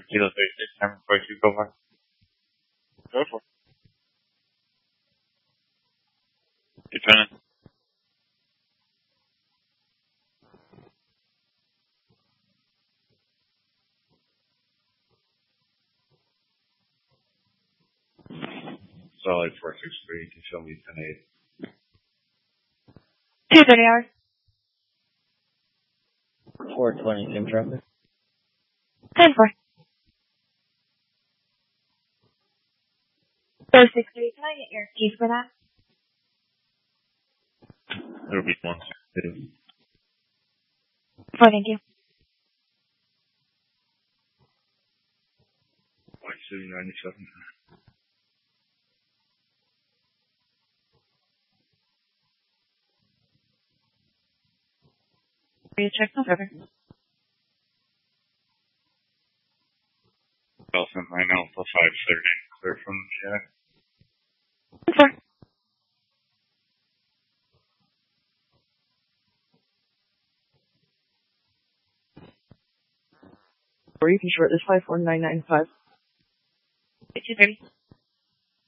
Kilo 36, time for you go for. Go for it. You're trying to. Solid 463, you can show me 10-8. 230 hours. 420, same traffic. 10-4. 463, can I get your keys for that? It'll be 162. 4, thank you. 97. You check no further. Dolphin, I know, for 530. Clear from Jack. 4. Or you can short this 54995. 230.